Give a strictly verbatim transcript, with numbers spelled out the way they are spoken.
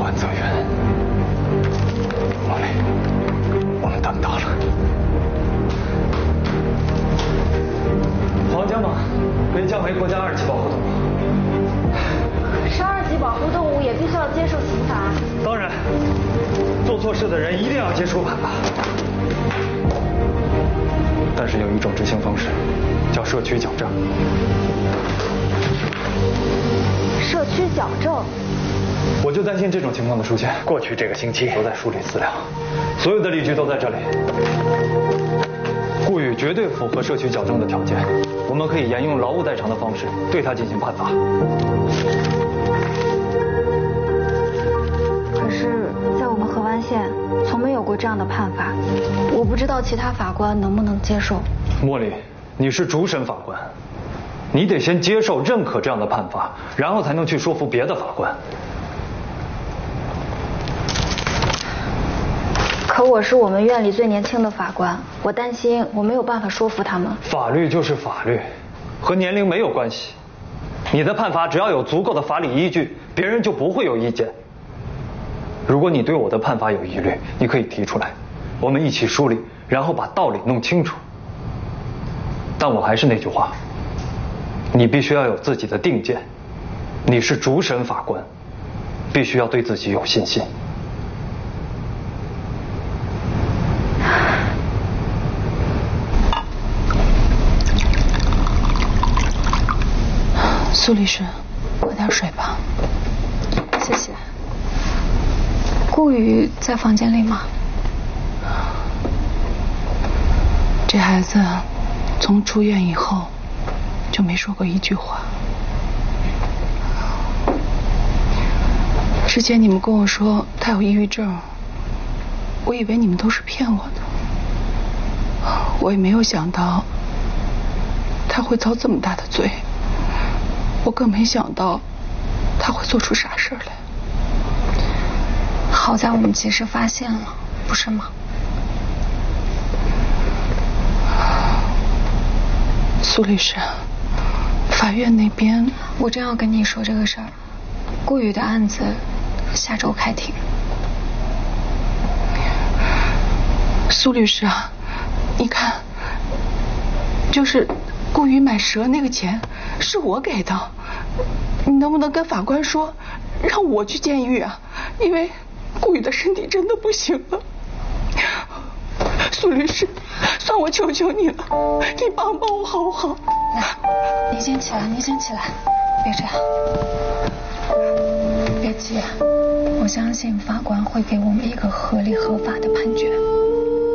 管则圆。茉莉，我们等到了。皇家马被降为国家二级保护动物。 是二级保护动物也必须要接受刑罚。 当然，做错事的人一定要接受判罚。但是有一种执行方式，叫社区矫正。 社区矫正。 我就担心这种情况的出现。过去这个星期都在梳理资料，所有的例句都在这里。顾宇绝对符合社区矫正的条件，我们可以沿用劳务代偿的方式对他进行判罚。 可是，在我们河湾县从没有过这样的判罚，我不知道其他法官能不能接受。 茉莉，你是主审法官，你得先接受认可这样的判罚，然后才能去说服别的法官。 可我是我们院里最年轻的法官，我担心我没有办法说服他们。 法律就是法律，和年龄没有关系。你的判罚只要有足够的法理依据，别人就不会有意见。如果你对我的判罚有疑虑，你可以提出来，我们一起梳理，然后把道理弄清楚。但我还是那句话，你必须要有自己的定见。你是主审法官，必须要对自己有信心。 苏律师，喝点水吧。 谢谢。顾宇在房间里吗？ 这孩子从出院以后就没说过一句话。之前你们跟我说他有抑郁症，我以为你们都是骗我的，我也没有想到他会遭这么大的罪。我更没想到他会做出傻事来。 好在我们及时发现了，不是吗？ 苏律师，法院那边…… 我正要跟你说这个事儿。顾宇的案子下周开庭。 苏律师啊，你看，就是顾宇买蛇那个钱是我给的，你能不能跟法官说，让我去监狱啊？因为顾宇的身体真的不行了。苏律师，算我求求你了，你帮帮我好不好？ 来，你先起来，你先起来，别这样，别急，我相信法官会给我们一个合理合法的判决。